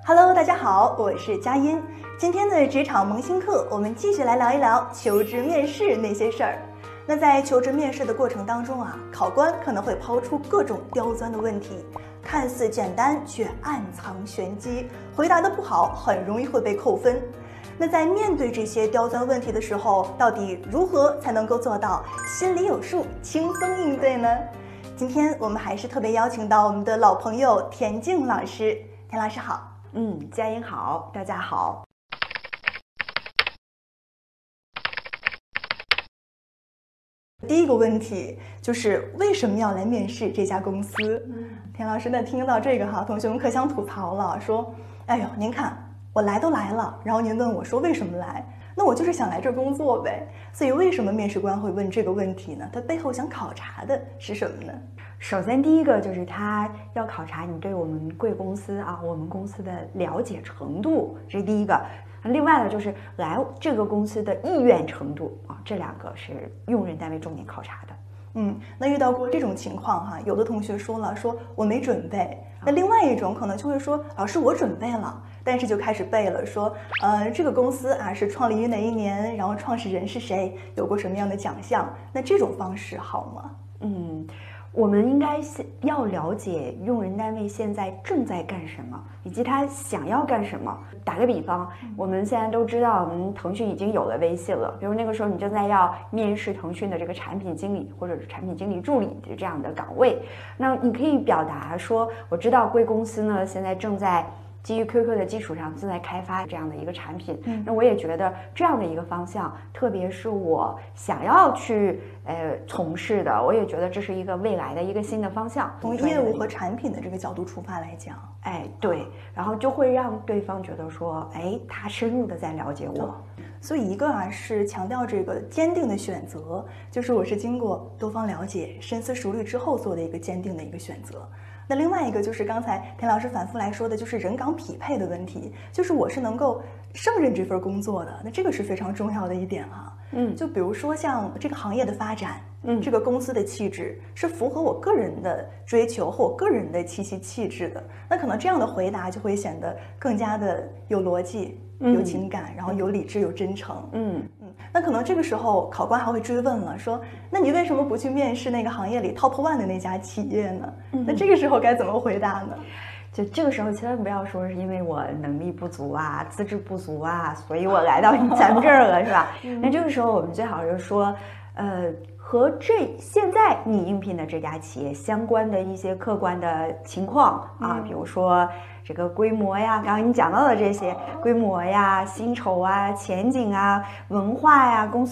Hello， 大家好，我是佳音。今天的职场萌新课，我们继续来聊一聊求职面试那些事儿。那在求职面试的过程当中考官可能会抛出各种刁钻的问题，看似简单却暗藏玄机，回答的不好很容易会被扣分。那在面对这些刁钻问题的时候，到底如何才能够做到心里有数，轻松应对呢？今天我们还是特别邀请到我们的老朋友田静老师。田老师好。 佳音好，大家好。 第一个问题就是为什么要来面试这家公司？田老师，那听到这个同学们可想吐槽了，说：“哎呦，您看我来都来了，然后您问我说为什么来？那我就是想来这儿工作呗。”所以为什么面试官会问这个问题呢？他背后想考察的是什么呢？ 首先，第一个就是他要考察你对我们贵公司我们公司的了解程度，这是第一个。另外呢，就是来这个公司的意愿程度这两个是用人单位重点考察的。 那遇到过这种情况有的同学说我没准备，那另外一种可能就会说，老师我准备了，但是就开始背了，说这个公司是创立于哪一年，然后创始人是谁，有过什么样的奖项，那这种方式好吗？ 我们应该要了解用人单位现在正在干什么，以及他想要干什么。打个比方，我们现在都知道，我们腾讯已经有了微信了。比如那个时候你正在要面试腾讯的这个产品经理或者是产品经理助理的这样的岗位，那你可以表达说，我知道贵公司呢现在正在基于 QQ 的基础上正在开发这样的一个产品，那我也觉得这样的一个方向，特别是我想要去从事的，我也觉得这是一个未来的一个新的方向。 从业务和产品的这个角度出发来讲， 对，然后就会让对方觉得说，他深入的在了解我。 所以一个是强调这个坚定的选择，就是我是经过多方了解、深思熟虑之后做的一个坚定的一个选择。那另外一个就是刚才田老师反复来说的，就是人岗匹配的问题，就是我是能够胜任这份工作的，那这个是非常重要的一点就比如说像这个行业的发展，这个公司的气质是符合我个人的追求和我个人的气息气质的，那可能这样的回答就会显得更加的有逻辑、有情感，然后有理智、有真诚。那可能这个时候考官还会追问了，说那你为什么不去面试那个行业里 top 1的那家企业呢？那这个时候该怎么回答呢？ 就这个时候千万不要说是因为我能力不足资质不足所以我来到咱们这儿了，是吧？那这个时候我们最好是说和现在你应聘的这家企业相关的一些客观的情况比如说这个规模呀，刚刚你讲到的这些规模呀、薪酬前景文化呀、公司